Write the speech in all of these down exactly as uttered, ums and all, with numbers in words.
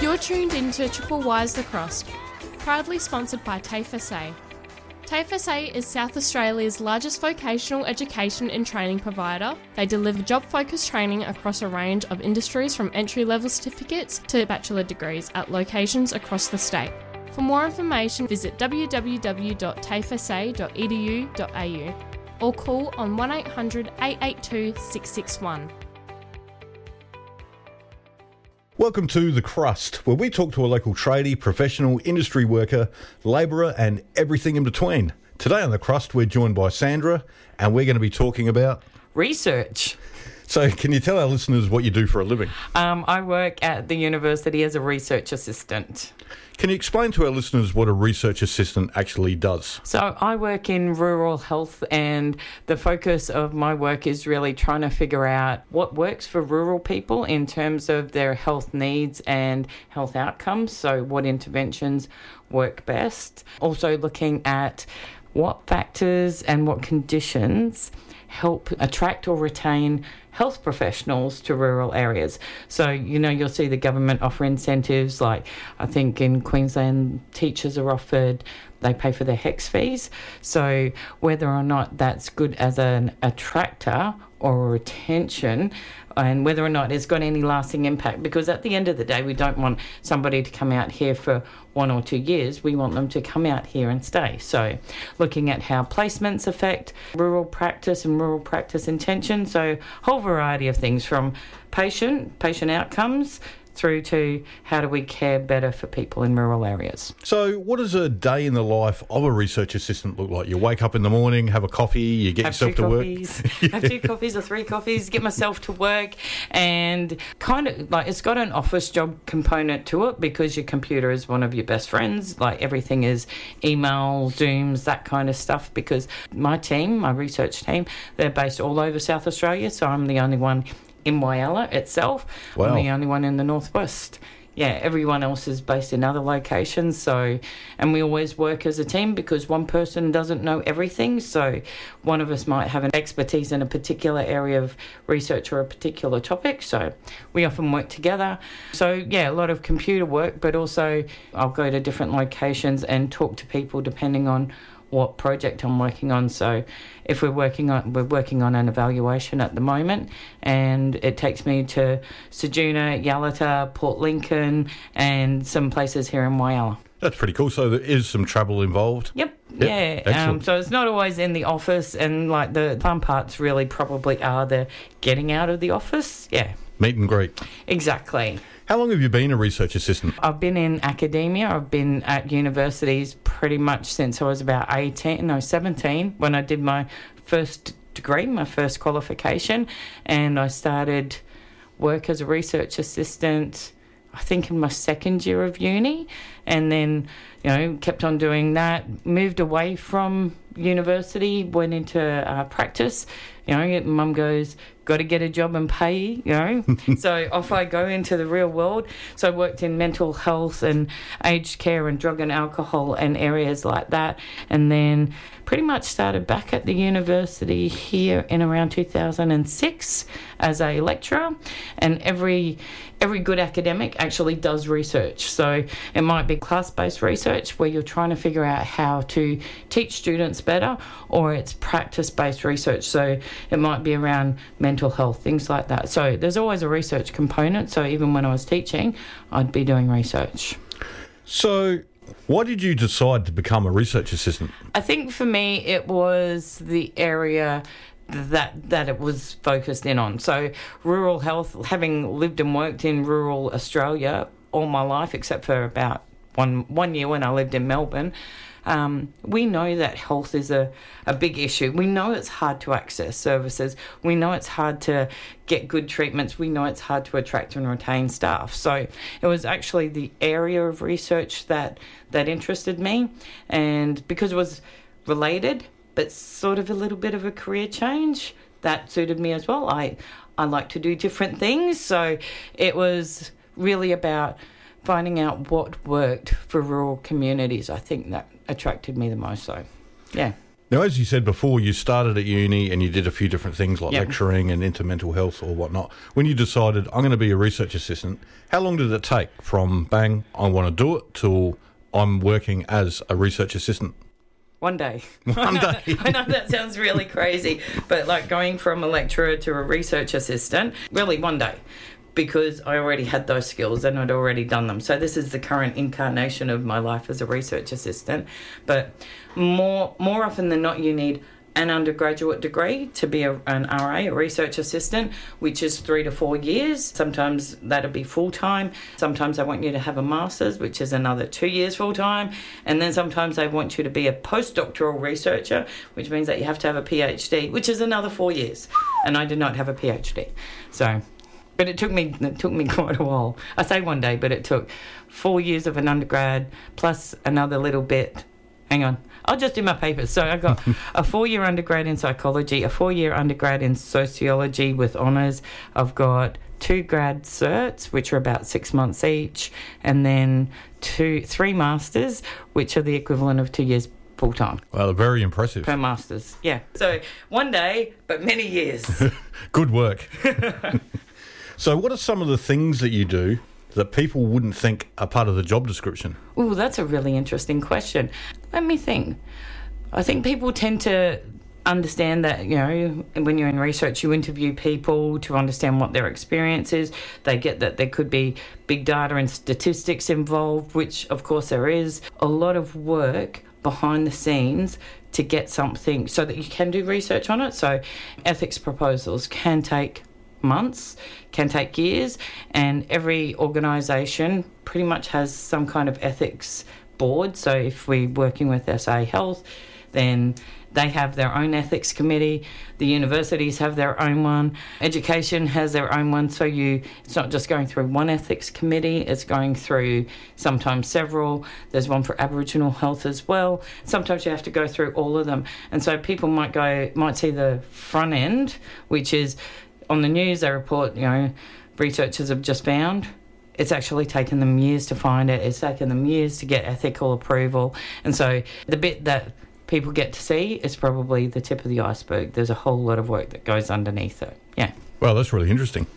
You're tuned into Triple Wise The Crossed, proudly sponsored by TAFE S A. TAFE S A is South Australia's largest vocational education and training provider. They deliver job-focused training across a range of industries from entry-level certificates to bachelor degrees at locations across the state. For more information, visit w w w dot tafe s a dot e d u dot a u or call on one eight hundred, eight eight two, six six one. Welcome to The Crust, where we talk to a local tradie, professional, industry worker, labourer and everything in between. Today on The Crust, we're joined by Sandra, and we're going to be talking about... research. So can you tell our listeners what you do for a living? Um, I work at the university as a research assistant. Can you explain to our listeners what a research assistant actually does? So I work in rural health, and the focus of my work is really trying to figure out what works for rural people in terms of their health needs and health outcomes. So what interventions work best. Also looking at what factors and what conditions help attract or retain health professionals to rural areas. So, you know, you'll see the government offer incentives, like I think in Queensland teachers are offered, they pay for their HECS fees. So whether or not that's good as an attractor or a retention, and whether or not it's got any lasting impact, because at the end of the day, we don't want somebody to come out here for one or two years. We want them to come out here and stay. So looking at how placements affect rural practice and rural practice intention. So a whole variety of things, from patient, patient outcomes, through to how do we care better for people in rural areas. So what does a day in the life of a research assistant look like? You wake up in the morning, have a coffee, you get have yourself two to coffees, work. Have two coffees or three coffees, get myself to work, and kind of like it's got an office job component to it, because your computer is one of your best friends. Like everything is email, Zooms, that kind of stuff, because my team, my research team, they're based all over South Australia, so I'm the only one in Whyalla itself. Wow. I'm the only one in the northwest. Yeah, everyone else is based in other locations. So, and we always work as a team, because one person doesn't know everything. So one of us might have an expertise in a particular area of research or a particular topic. So we often work together. So yeah, a lot of computer work, but also I'll go to different locations and talk to people depending on what project I'm working on. So if we're working on we're working on an evaluation at the moment, and it takes me to Ceduna, Yalata, Port Lincoln, and some places here in Whyalla. That's pretty cool. So there is some travel involved. Yep. Yep. Yeah. Um, so it's not always in the office, and like the fun parts really probably are the getting out of the office. Yeah. Meet and greet. Exactly. How long have you been a research assistant? I've been in academia. I've been at universities pretty much since I was about eighteen, no, seventeen, when I did my first degree, my first qualification, and I started work as a research assistant, I think in my second year of uni, and then, you know, kept on doing that, moved away from university, went into uh, practice. You know, mum goes, got to get a job and pay, you know. So off I go into the real world. So I worked in mental health and aged care and drug and alcohol and areas like that. And then pretty much started back at the university here in around two thousand six as a lecturer. And every every good academic actually does research. So it might be class-based research where you're trying to figure out how to teach students better, or it's practice-based research. So it might be around mental health, things like that. So there's always a research component. So even when I was teaching, I'd be doing research. So why did you decide to become a research assistant? I think for me it was the area that that it was focused in on. So rural health, having lived and worked in rural Australia all my life, except for about one one year when I lived in Melbourne, um, we know that health is a, a big issue. We know it's hard to access services. We know it's hard to get good treatments. We know it's hard to attract and retain staff. So it was actually the area of research that, that interested me, and because it was related, but sort of a little bit of a career change, that suited me as well. I, I like to do different things, so it was really about finding out what worked for rural communities. I think that attracted me the most, so yeah. Now, as you said before, you started at uni and you did a few different things like Yep. lecturing and into mental health or whatnot. When you decided, I'm going to be a research assistant, how long did it take from bang, I want to do it, till I'm working as a research assistant? One day. One day. I know that sounds really crazy, but like going from a lecturer to a research assistant, really one day, because I already had those skills and I'd already done them. So this is the current incarnation of my life as a research assistant. But more more often than not, you need an undergraduate degree to be a, an R A, a research assistant, which is three to four years. Sometimes that'll be full-time. Sometimes they want you to have a master's, which is another two years full-time. And then sometimes they want you to be a postdoctoral researcher, which means that you have to have a PhD, which is another four years. And I did not have a PhD. So... But it took me it took me quite a while. I say one day, but it took four years of an undergrad plus another little bit. Hang on. I'll just do my papers. So I got a four-year undergrad in psychology, a four-year undergrad in sociology with honours. I've got two grad certs, which are about six months each, and then two, three masters, which are the equivalent of two years full-time. Well, very impressive. Per masters, yeah. So one day, but many years. Good work. So what are some of the things that you do that people wouldn't think are part of the job description? Oh, that's a really interesting question. Let me think. I think people tend to understand that, you know, when you're in research, you interview people to understand what their experience is. They get that there could be big data and statistics involved, which of course there is. A lot of work behind the scenes to get something so that you can do research on it. So ethics proposals can take months, can take years, and every organisation pretty much has some kind of ethics board. So if we're working with S A Health, then they have their own ethics committee. The universities have their own one. Education has their own one. So you, it's not just going through one ethics committee, it's going through sometimes several. There's one for Aboriginal health as well. Sometimes you have to go through all of them. And so people might go, might see the front end, which is on the news, they report, you know, researchers have just found. It's actually taken them years to find it. It's taken them years to get ethical approval. And so the bit that people get to see is probably the tip of the iceberg. There's a whole lot of work that goes underneath it. Yeah. Well, that's really interesting.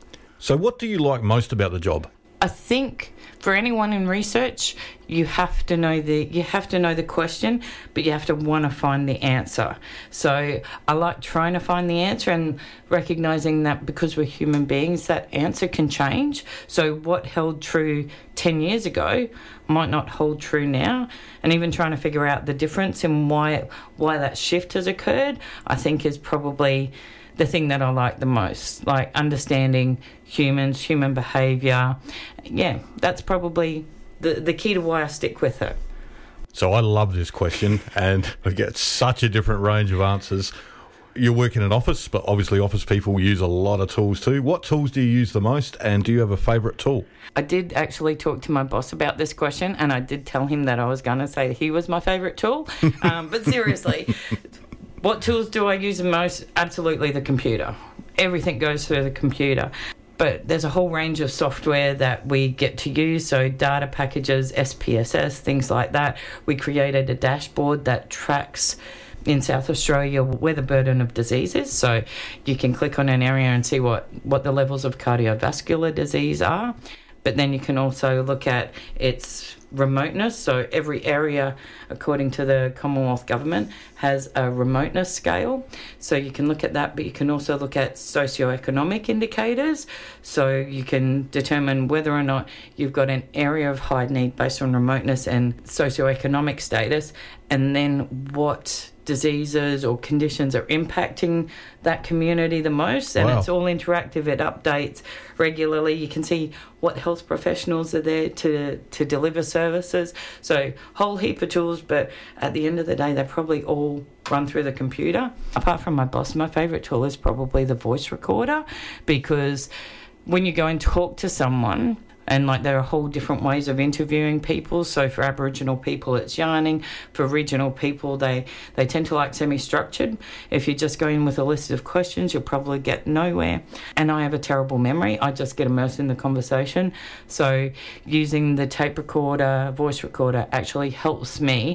So what do you like most about the job? I think for anyone in research, you have to know the you have to know the question, but you have to want to find the answer. So I like trying to find the answer and recognising that because we're human beings, that answer can change. So what held true ten years ago might not hold true now. And even trying to figure out the difference in why why that shift has occurred, I think is probably the thing that I like the most, like understanding humans, human behaviour. Yeah, that's probably the, the key to why I stick with it. So I love this question, and I get such a different range of answers. You work in an office, but obviously office people use a lot of tools too. What tools do you use the most, and do you have a favourite tool? I did actually talk to my boss about this question, and I did tell him that I was going to say that he was my favourite tool. Um, but seriously... What tools do I use the most? Absolutely the computer. Everything goes through the computer. But there's a whole range of software that we get to use, so data packages, S P S S, things like that. We created a dashboard that tracks in South Australia where the burden of disease is. So you can click on an area and see what, what the levels of cardiovascular disease are. But then you can also look at its remoteness. So every area, according to the Commonwealth Government, has a remoteness scale. So you can look at that, but you can also look at socioeconomic indicators. So you can determine whether or not you've got an area of high need based on remoteness and socioeconomic status, and then what diseases or conditions are impacting that community the most. And wow. It's all interactive. It updates regularly. You can see what health professionals are there to to deliver services. So whole heap of tools, but at the end of the day, they probably all run through the computer. Apart from my boss, my favourite tool is probably the voice recorder, because when you go and talk to someone, and like there are whole different ways of interviewing people. So for Aboriginal people, it's yarning. For regional people, they, they tend to like semi-structured. If you just go in with a list of questions, you'll probably get nowhere. And I have a terrible memory. I just get immersed in the conversation. So using the tape recorder, voice recorder actually helps me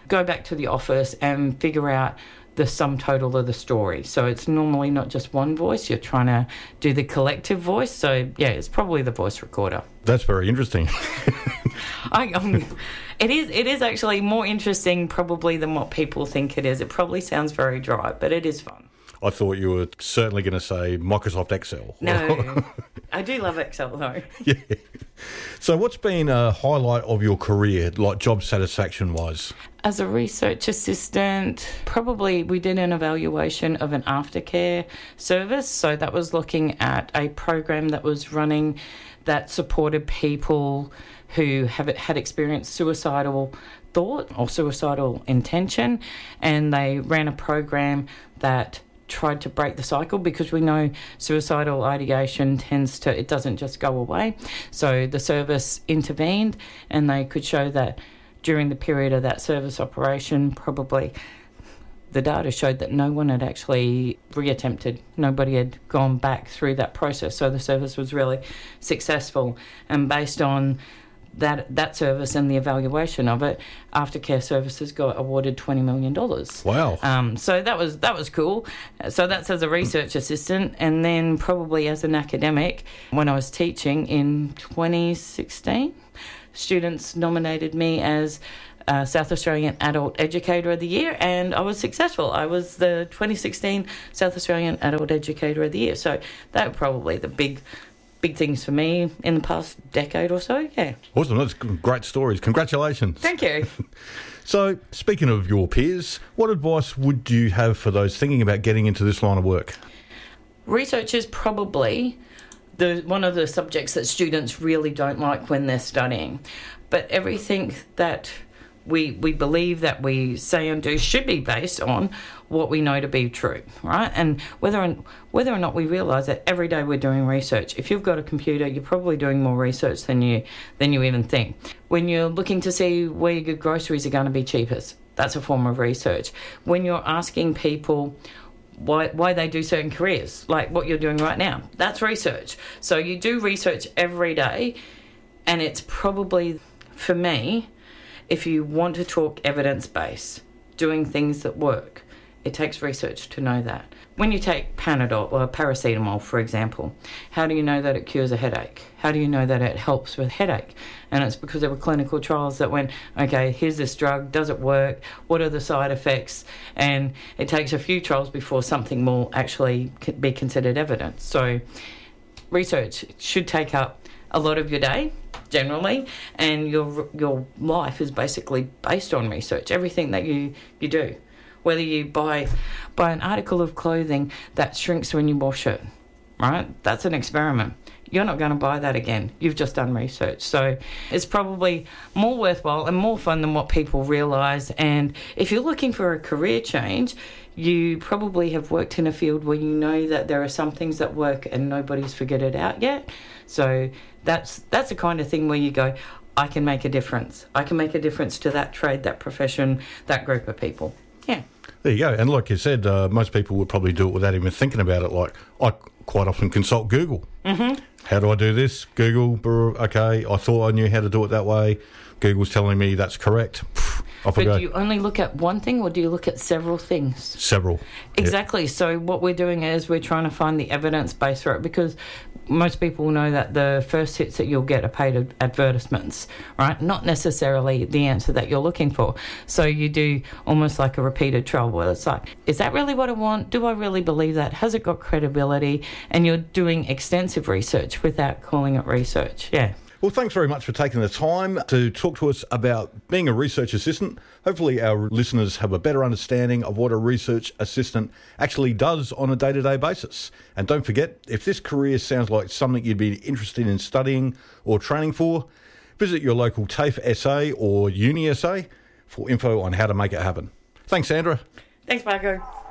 go back to the office and figure out the sum total of the story. So it's normally not just one voice, you're trying to do the collective voice. So yeah, it's probably the voice recorder. That's very interesting. I, um, it is it is actually more interesting probably than what people think it is. It probably sounds very dry, but it is fun. I thought you were certainly going to say Microsoft Excel. No, I do love Excel though. Yeah. So what's been a highlight of your career, like job satisfaction wise? As a research assistant, probably we did an evaluation of an aftercare service. So that was looking at a program that was running that supported people who have had experienced suicidal thought or suicidal intention, and they ran a program that tried to break the cycle, because we know suicidal ideation tends to, it doesn't just go away. So the service intervened, and they could show that during the period of that service operation, probably the data showed that no one had actually reattempted. Nobody had gone back through that process. So the service was really successful. And based on that that service and the evaluation of it, Aftercare Services got awarded twenty million dollars. Wow. Um, so that was that was cool. So that's as a research assistant. And then probably as an academic, when I was teaching in twenty sixteen, students nominated me as uh, South Australian Adult Educator of the Year, and I was successful. I was the twenty sixteen South Australian Adult Educator of the Year. So that were probably the big big things for me in the past decade or so, yeah. Awesome. That's great stories. Congratulations. Thank you. So, speaking of your peers, what advice would you have for those thinking about getting into this line of work? Research is probably the one of the subjects that students really don't like when they're studying. But everything that we we believe that we say and do should be based on what we know to be true, right? And whether or, whether or not we realise that every day we're doing research. If you've got a computer, you're probably doing more research than you than you even think. When you're looking to see where your good groceries are going to be cheapest, that's a form of research. When you're asking people why why they do certain careers, like what you're doing right now, that's research. So you do research every day, and it's probably, for me, if you want to talk evidence-based, doing things that work, it takes research to know that. When you take Panadol or paracetamol, for example, how do you know that it cures a headache? How do you know that it helps with headache? And it's because there were clinical trials that went, okay, here's this drug, does it work? What are the side effects? And it takes a few trials before something will actually be considered evidence. So research should take up a lot of your day, generally, and your your life is basically based on research. Everything that you, you do. Whether you buy buy an article of clothing that shrinks when you wash it, right? That's an experiment. You're not going to buy that again. You've just done research. So it's probably more worthwhile and more fun than what people realise. And if you're looking for a career change, you probably have worked in a field where you know that there are some things that work and nobody's figured it out yet. So that's that's the kind of thing where you go, I can make a difference. I can make a difference to that trade, that profession, that group of people. Yeah. There you go. And like you said, uh, most people would probably do it without even thinking about it. Like, I quite often consult Google. Mm-hmm. How do I do this? Google, brr, okay, I thought I knew how to do it that way. Google's telling me that's correct. Off I but go. do you only look at one thing, or do you look at several things? Several. Exactly. Yep. So what we're doing is we're trying to find the evidence base for it, because most people know that the first hits that you'll get are paid advertisements, right? Not necessarily the answer that you're looking for. So you do almost like a repeated trial where it's like, is that really what I want? Do I really believe that? Has it got credibility? And you're doing extensive research without calling it research. Yeah. Well, thanks very much for taking the time to talk to us about being a research assistant. Hopefully our listeners have a better understanding of what a research assistant actually does on a day-to-day basis. And don't forget, if this career sounds like something you'd be interested in studying or training for, visit your local TAFE S A or Uni S A for info on how to make it happen. Thanks, Sandra. Thanks, Marco.